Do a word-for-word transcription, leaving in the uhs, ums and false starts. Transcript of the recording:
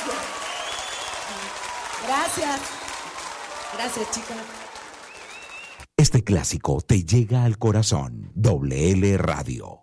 Gracias. Gracias, chicas. Este clásico te llega al corazón. Doble L Radio.